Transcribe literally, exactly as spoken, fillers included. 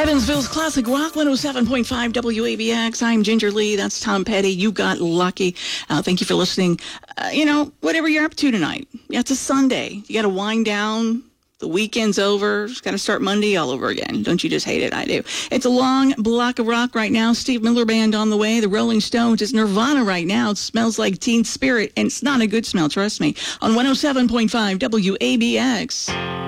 Evansville's Classic Rock, one oh seven point five W A B X. I'm Ginger Lee. That's Tom Petty. You got lucky. Uh, thank you for listening. Uh, you know, whatever you're up to tonight. Yeah, it's a Sunday. You got to wind down. The weekend's over. Just got to start Monday all over again. Don't you just hate it? I do. It's a long block of rock right now. Steve Miller Band on the way. The Rolling Stones. It's Nirvana right now. It smells like Teen Spirit, and it's not a good smell, trust me. On one oh seven point five W A B X.